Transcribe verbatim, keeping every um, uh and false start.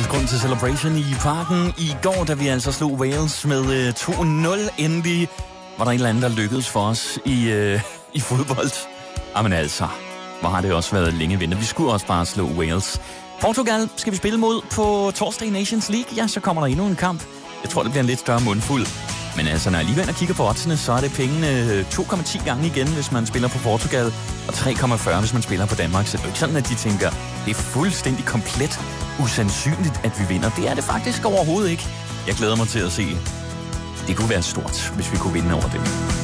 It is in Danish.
også grund til celebration i parken i går, da vi altså slog Wales med to nul. Endelig var der en eller anden, der lykkedes for os i, øh, i fodbold. Jamen altså, hvor har det også været længe vinter. Vi skulle også bare slå Wales. Portugal skal vi spille mod på torsdag i Nations League. Ja, så kommer der endnu en kamp. Jeg tror, det bliver en lidt større mundfuld. Men altså, når jeg lige vender og kigger på oddsene, så er det pengene to komma ti gange igen, hvis man spiller på Portugal, og tre komma fyrre, hvis man spiller på Danmark. Så det er jo ikke sådan, at de tænker, det er fuldstændig komplet usandsynligt, at vi vinder. Det er det faktisk overhovedet ikke. Jeg glæder mig til at se. Det kunne være stort, hvis vi kunne vinde over dem.